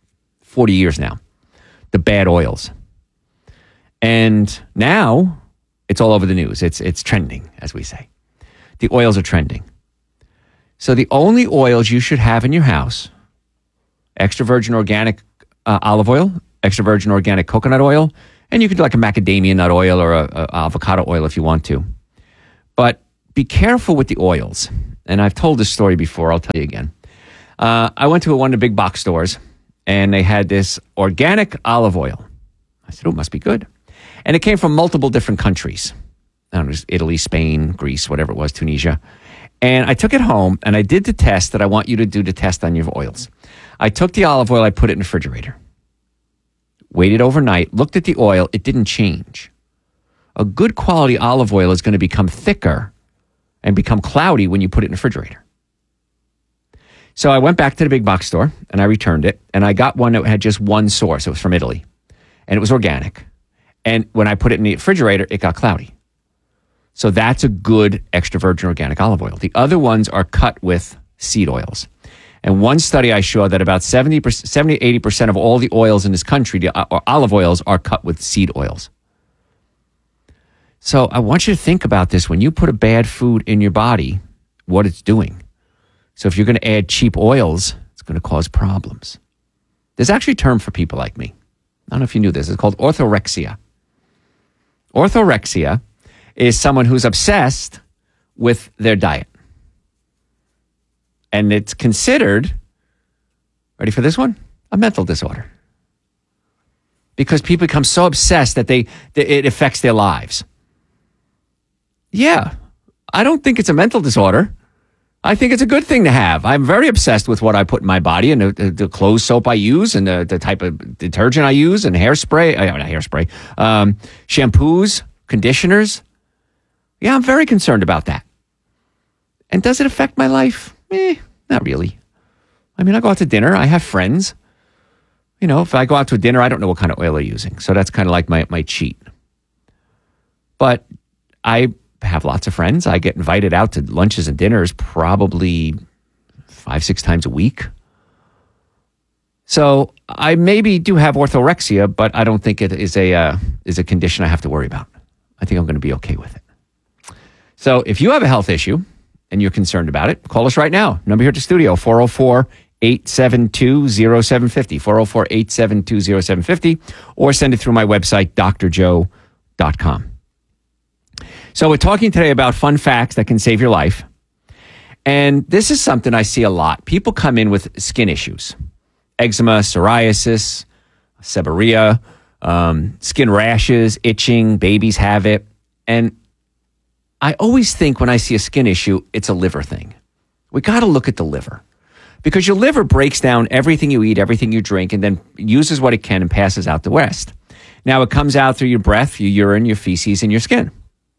40 years now, the bad oils. And now it's all over the news. It's trending, as we say. The oils are trending. So the only oils you should have in your house, extra virgin organic olive oil, extra virgin organic coconut oil, and you could do like a macadamia nut oil or a avocado oil if you want to. But be careful with the oils. And I've told this story before. I'll tell you again. I went to one of the big box stores, and they had this organic olive oil. I said, oh, it must be good. And it came from multiple different countries. I don't know, it was Italy, Spain, Greece, whatever it was, Tunisia. And I took it home, and I did the test that I want you to do the test on your oils. I took the olive oil, I put it in the refrigerator. Waited overnight, looked at the oil, it didn't change. A good quality olive oil is going to become thicker and become cloudy when you put it in the refrigerator. So I went back to the big box store, and I returned it, and I got one that had just one source. It was from Italy, and it was organic. And when I put it in the refrigerator, it got cloudy. So that's a good extra virgin organic olive oil. The other ones are cut with seed oils. And one study I saw that about 70-80% of all the oils in this country, the olive oils, are cut with seed oils. So I want you to think about this. When you put a bad food in your body, what it's doing. So if you're going to add cheap oils, it's going to cause problems. There's actually a term for people like me. I don't know if you knew this. It's called orthorexia. Orthorexia is someone who's obsessed with their diet. And it's considered, ready for this one? A mental disorder. Because people become so obsessed that it affects their lives. Yeah, I don't think it's a mental disorder. I think it's a good thing to have. I'm very obsessed with what I put in my body and the clothes soap I use and the type of detergent I use and shampoos, conditioners. Yeah, I'm very concerned about that. And does it affect my life? Not really. I mean, I go out to dinner. I have friends. You know, if I go out to a dinner, I don't know what kind of oil they're using. So that's kind of like my cheat. But I have lots of friends. I get invited out to lunches and dinners probably 5-6 times a week. So I maybe do have orthorexia, but I don't think it is a condition I have to worry about. I think I'm going to be okay with it. So if you have a health issue and you're concerned about it, call us right now. Number here at the studio, 404-872-0750, 404-872-0750, or send it through my website, drjoe.com. So we're talking today about fun facts that can save your life. And this is something I see a lot. People come in with skin issues, eczema, psoriasis, seborrhea, skin rashes, itching, babies have it. And I always think when I see a skin issue, it's a liver thing. We got to look at the liver because your liver breaks down everything you eat, everything you drink, and then uses what it can and passes out the rest. Now, it comes out through your breath, your urine, your feces, and your skin.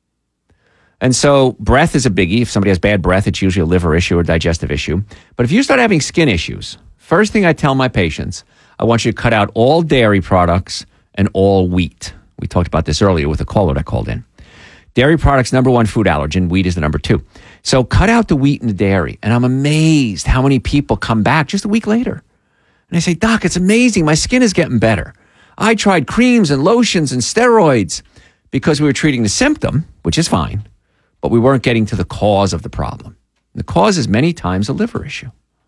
And so breath is a biggie. If somebody has bad breath, it's usually a liver issue or digestive issue. But if you start having skin issues, first thing I tell my patients, I want you to cut out all dairy products and all wheat. We talked about this earlier with a caller that called in. Dairy products, number one food allergen. Wheat is the number two. So cut out the wheat and the dairy. And I'm amazed how many people come back just a week later. And they say, Doc, it's amazing. My skin is getting better. I tried creams and lotions and steroids because we were treating the symptom, which is fine, but we weren't getting to the cause of the problem. The cause is many times a liver issue.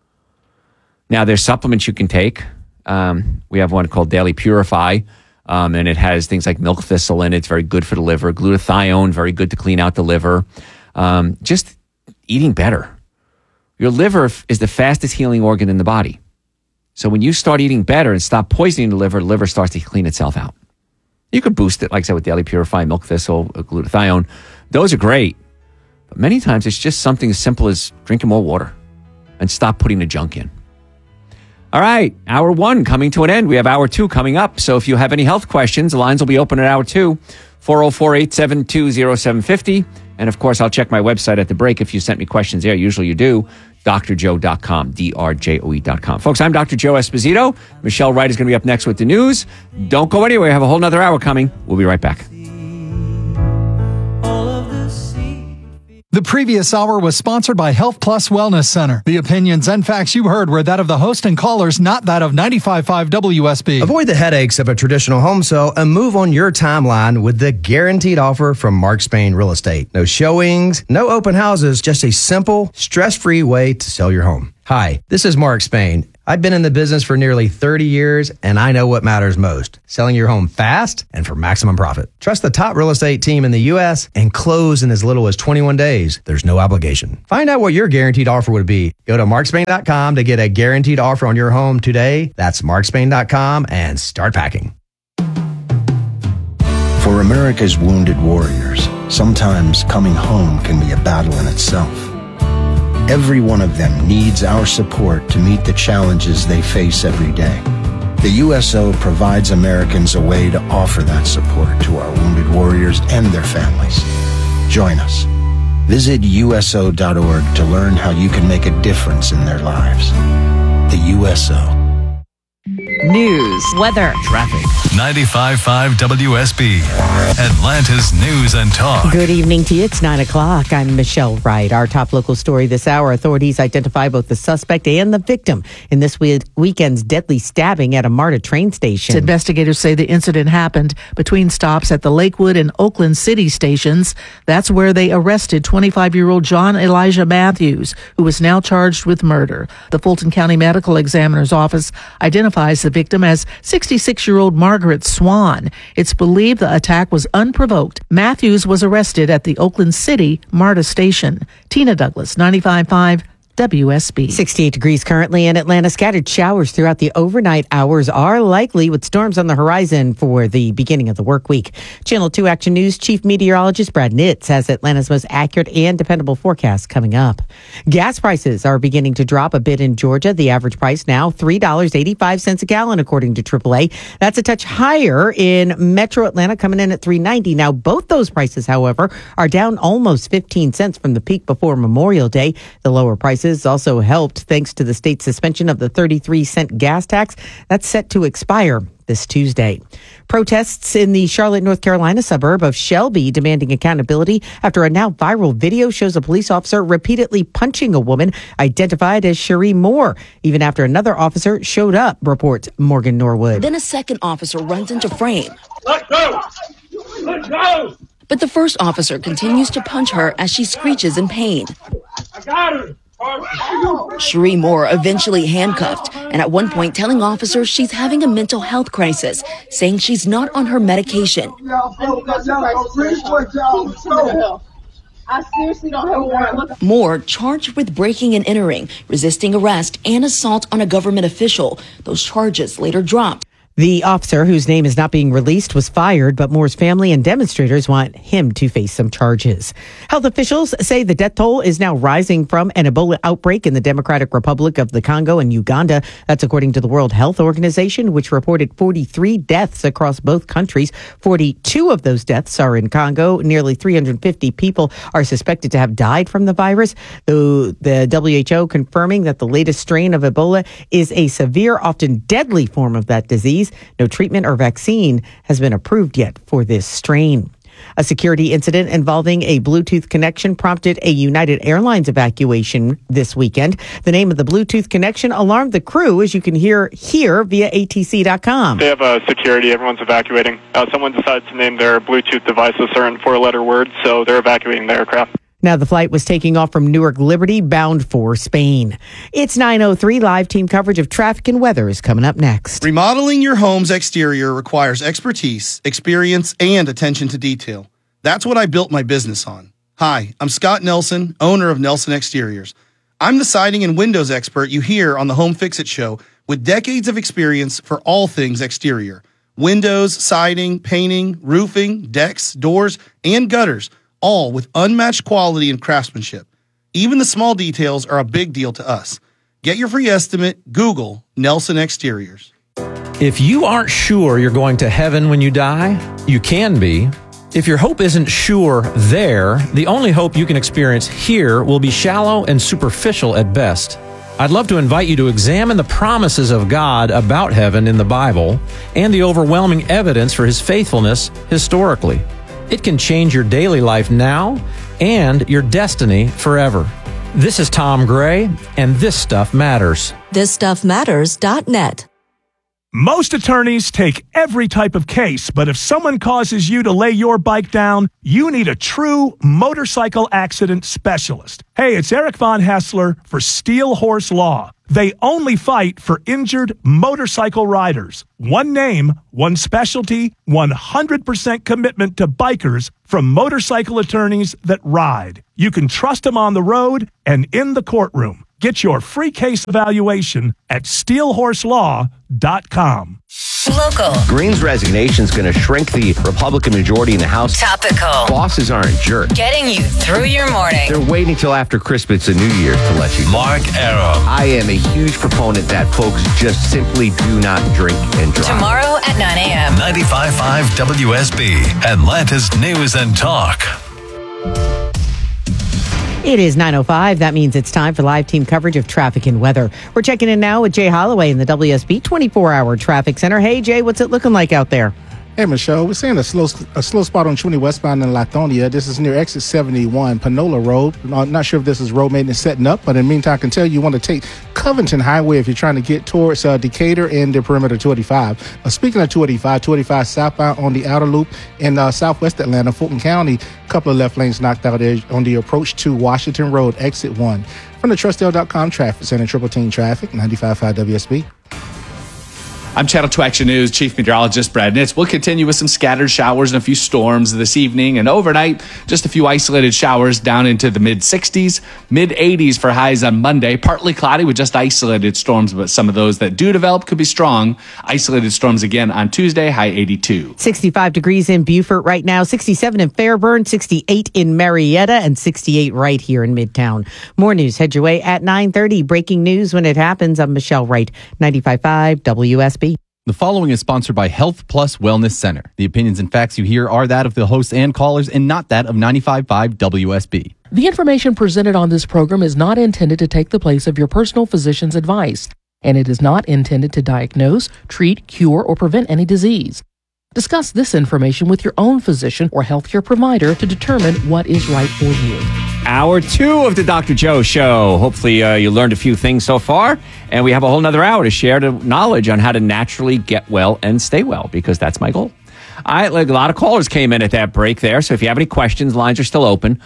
Now, there's supplements you can take. We have one called Daily Purify. And it has things like milk thistle in it. It's very good for the liver. Glutathione, very good to clean out the liver. Just eating better. Your liver is the fastest healing organ in the body. So when you start eating better and stop poisoning the liver starts to clean itself out. You could boost it, like I said, with Daily Purify, milk thistle, glutathione. Those are great. But many times it's just something as simple as drinking more water and stop putting the junk in. All right, hour one coming to an end. We have hour two coming up. So if you have any health questions, the lines will be open at hour two, 404-872-0750. And of course, I'll check my website at the break if you sent me questions there. Usually you do. drjoe.com, drjoe.com. Folks, I'm Dr. Joe Esposito. Michelle Wright is going to be up next with the news. Don't go anywhere. I have a whole nother hour coming. We'll be right back. The previous hour was sponsored by Health Plus Wellness Center. The opinions and facts you heard were that of the host and callers, not that of 95.5 WSB. Avoid the headaches of a traditional home sale and move on your timeline with the guaranteed offer from Mark Spain Real Estate. No showings, no open houses, just a simple, stress-free way to sell your home. Hi, this is Mark Spain. I've been in the business for nearly 30 years, and I know what matters most. Selling your home fast and for maximum profit. Trust the top real estate team in the U.S. and close in as little as 21 days. There's no obligation. Find out what your guaranteed offer would be. Go to markspain.com to get a guaranteed offer on your home today. That's markspain.com and start packing. For America's wounded warriors, sometimes coming home can be a battle in itself. Every one of them needs our support to meet the challenges they face every day. The USO provides Americans a way to offer that support to our wounded warriors and their families. Join us. Visit USO.org to learn how you can make a difference in their lives. The USO. News, weather, traffic. 95.5 WSB, Atlanta's News and Talk. Good evening to you. It's 9 o'clock. I'm Michelle Wright. Our top local story this hour. Authorities identify both the suspect and the victim in this weekend's deadly stabbing at a MARTA train station. Investigators say the incident happened between stops at the Lakewood and Oakland City stations. That's where they arrested 25-year-old John Elijah Matthews, who is now charged with murder. The Fulton County Medical Examiner's Office identifies the victim as 66-year-old Margaret Swan. It's believed the attack was unprovoked. Matthews was arrested at the Oakland City MARTA station. Tina Douglas, 95.5 WSB. 68 degrees currently in Atlanta. Scattered showers throughout the overnight hours are likely with storms on the horizon for the beginning of the work week. Channel 2 Action News Chief Meteorologist Brad Nitz has Atlanta's most accurate and dependable forecast coming up. Gas prices are beginning to drop a bit in Georgia. The average price now $3.85 a gallon, according to AAA. That's a touch higher in Metro Atlanta, coming in at $3.90. Now, both those prices, however, are down almost 15 cents from the peak before Memorial Day. The lower prices also helped thanks to the state's suspension of the 33-cent gas tax that's set to expire this Tuesday. Protests in the Charlotte, North Carolina suburb of Shelby demanding accountability after a now viral video shows a police officer repeatedly punching a woman identified as Cherie Moore, even after another officer showed up, reports Morgan Norwood. Then a second officer runs into frame. Let go! Let go! But the first officer continues to punch her as she screeches in pain. I got her! Cherie Moore eventually handcuffed, and at one point telling officers she's having a mental health crisis, saying she's not on her medication. I seriously don't have a warrant. Moore charged with breaking and entering, resisting arrest, and assault on a government official. Those charges later dropped. The officer, whose name is not being released, was fired, but Moore's family and demonstrators want him to face some charges. Health officials say the death toll is now rising from an Ebola outbreak in the Democratic Republic of the Congo and Uganda. That's according to the World Health Organization, which reported 43 deaths across both countries. 42 of those deaths are in Congo. Nearly 350 people are suspected to have died from the virus, though the WHO confirming that the latest strain of Ebola is a severe, often deadly form of that disease. No treatment or vaccine has been approved yet for this strain. A security incident involving a Bluetooth connection prompted a United Airlines evacuation this weekend. The name of the Bluetooth connection alarmed the crew, as you can hear here via ATC.com. They have security. Everyone's evacuating. Someone decides to name their Bluetooth device a certain four-letter word, so they're evacuating the aircraft. Now, the flight was taking off from Newark Liberty, bound for Spain. It's 9:03. Live team coverage of traffic and weather is coming up next. Remodeling your home's exterior requires expertise, experience, and attention to detail. That's what I built my business on. Hi, I'm Scott Nelson, owner of Nelson Exteriors. I'm the siding and windows expert you hear on the Home Fix-It Show, with decades of experience for all things exterior. Windows, siding, painting, roofing, decks, doors, and gutters, all with unmatched quality and craftsmanship. Even the small details are a big deal to us. Get your free estimate. Google Nelson Exteriors. If you aren't sure you're going to heaven when you die, you can be. If your hope isn't sure there, the only hope you can experience here will be shallow and superficial at best. I'd love to invite you to examine the promises of God about heaven in the Bible and the overwhelming evidence for His faithfulness historically. It can change your daily life now and your destiny forever. This is Tom Gray, and This Stuff Matters. ThisStuffMatters.net. Most attorneys take every type of case, but if someone causes you to lay your bike down, you need a true motorcycle accident specialist. Hey, it's Eric Von Hassler for Steel Horse Law. They only fight for injured motorcycle riders. One name, one specialty, 100% commitment to bikers from motorcycle attorneys that ride. You can trust them on the road and in the courtroom. Get your free case evaluation at steelhorselaw.com. Local. Green's resignation is going to shrink the Republican majority in the House. Topical. Bosses aren't jerks. Getting you through your morning. They're waiting till after Christmas and New Year's to let you go. Mark Arum. I am a huge proponent that folks just simply do not drink and drive. Tomorrow at 9 a.m. 95.5 WSB, Atlanta's News and Talk. It is 9:05. That means it's time for live team coverage of traffic and weather. We're checking in now with Jay Holloway in the WSB 24-hour traffic center. Hey, Jay, what's it looking like out there? Hey, Michelle, we're seeing a slow spot on 20 westbound in Lithonia. This is near exit 71, Panola Road. Not sure if this is road maintenance setting up, but in the meantime, I can tell you want to take Covington Highway if you're trying to get towards Decatur and the perimeter 285. Speaking of 285 southbound on the outer loop in southwest Atlanta, Fulton County, a couple of left lanes knocked out there on the approach to Washington Road, exit 1. From the Trustdale.com Traffic Center, Triple Team Traffic, 95.5 WSB. I'm Channel 2 Action News Chief Meteorologist Brad Nitz. We'll continue with some scattered showers and a few storms this evening, and overnight, just a few isolated showers down into the mid-60s, mid-80s for highs on Monday. Partly cloudy with just isolated storms, but some of those that do develop could be strong. Isolated storms again on Tuesday, high 82. 65 degrees in Beaufort right now, 67 in Fairburn, 68 in Marietta, and 68 right here in Midtown. More news head your way at 9:30. Breaking news when it happens. I'm Michelle Wright, 95.5 WSB. The following is sponsored by Health Plus Wellness Center. The opinions and facts you hear are that of the hosts and callers and not that of 95.5 WSB. The information presented on this program is not intended to take the place of your personal physician's advice, and it is not intended to diagnose, treat, cure, or prevent any disease. Discuss this information with your own physician or healthcare provider to determine what is right for you. Hour 2 of the Dr. Joe Show. Hopefully you learned a few things so far, and we have a whole nother hour to share the knowledge on how to naturally get well and stay well, because that's my goal. A lot of callers came in at that break there, so if you have any questions, lines are still open.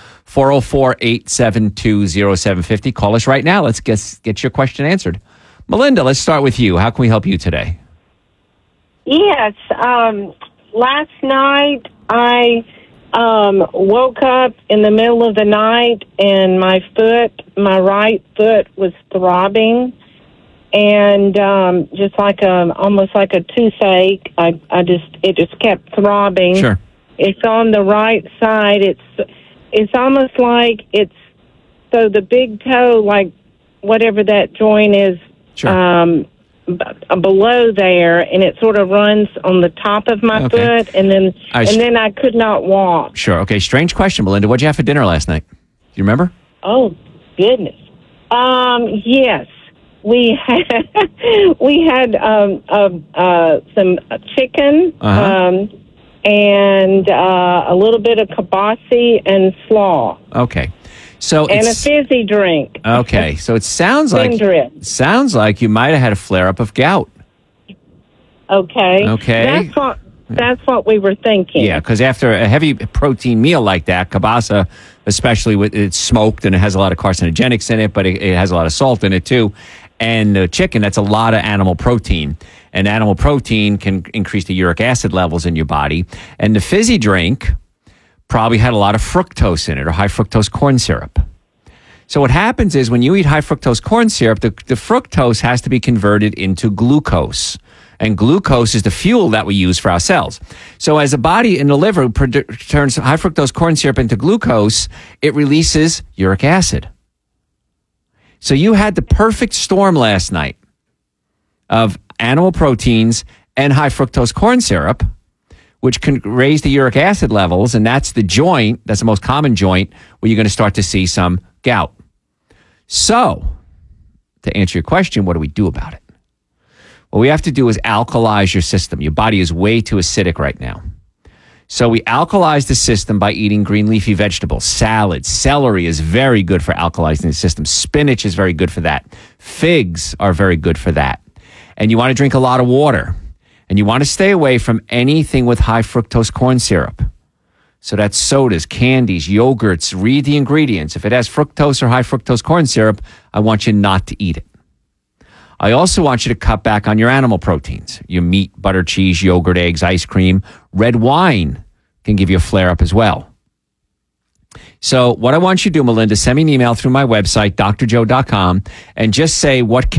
404-872-0750. Call us right now. Let's get your question answered. Melinda, let's start with you. How can we help you today? Yes. Last night I woke up in the middle of the night and my right foot was throbbing, and just like almost like a toothache. It just kept throbbing. Sure. It's on the right side. It's almost like so the big toe, like whatever that joint is. Sure. Below there, and it sort of runs on the top of my foot, and then I could not walk. Sure. Okay. Strange question, Melinda. What'd you have for dinner last night? Do you remember? Oh goodness. Yes, we had some chicken, and a little bit of kibasi and slaw. Okay. And a fizzy drink. Okay, so it sounds like you might have had a flare-up of gout. Okay. That's what we were thinking. Yeah, because after a heavy protein meal like that, kibasa, especially it's smoked and it has a lot of carcinogenics in it, but it has a lot of salt in it too. And chicken, that's a lot of animal protein. And animal protein can increase the uric acid levels in your body. And the fizzy drink probably had a lot of fructose in it, or high fructose corn syrup. So what happens is when you eat high fructose corn syrup, the fructose has to be converted into glucose. And glucose is the fuel that we use for our cells. So as the body in the liver turns high fructose corn syrup into glucose, it releases uric acid. So you had the perfect storm last night of animal proteins and high fructose corn syrup, which can raise the uric acid levels, and that's the most common joint where you're going to start to see some gout. So, to answer your question, what do we do about it? What we have to do is alkalize your system. Your body is way too acidic right now. So we alkalize the system by eating green leafy vegetables, salads. Celery is very good for alkalizing the system. Spinach is very good for that. Figs are very good for that. And you want to drink a lot of water. And you want to stay away from anything with high fructose corn syrup. So that's sodas, candies, yogurts. Read the ingredients. If it has fructose or high fructose corn syrup, I want you not to eat it. I also want you to cut back on your animal proteins. Your meat, butter, cheese, yogurt, eggs, ice cream. Red wine can give you a flare-up as well. So what I want you to do, Melinda, send me an email through my website, drjoe.com, and just say what